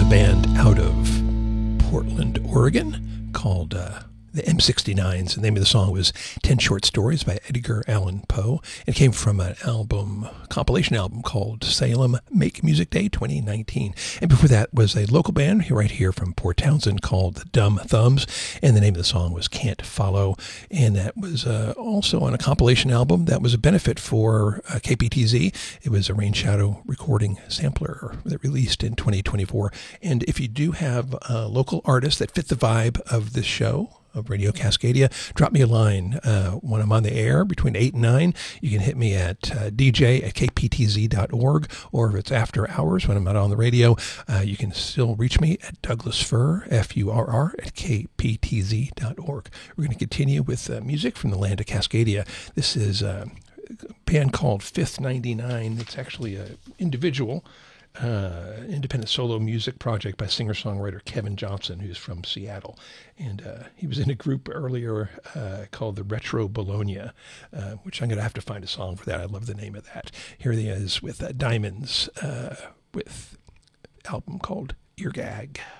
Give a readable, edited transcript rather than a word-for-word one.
band out of Portland, Oregon called the M69s. The name of the song was 10 Short Stories by Edgar Allan Poe. It came from an compilation album called Salem Make Music Day 2019. And before that was a local band right here from Port Townsend called the Dumb Thumbs. And the name of the song was Can't Follow. And that was also on a compilation album that was a benefit for KPTZ. It was a Rain Shadow recording sampler that released in 2024. And if you do have local artists that fit the vibe of this show, of Radio Cascadia, drop me a line when I'm on the air between 8 and 9. You can hit me at dj@kptz.org, or if it's after hours when I'm not on the radio, you can still reach me at Douglas Furr, Furr, at kptz.org. We're going to continue with music from the land of Cascadia. This is a band called Fifth 99. It's actually an individual independent solo music project by singer-songwriter Kevin Johnson, who's from Seattle. And he was in a group earlier called the Retro Bologna, which I'm going to have to find a song for that. I love the name of that. Here he is with Diamonds with an album called Ear Gag.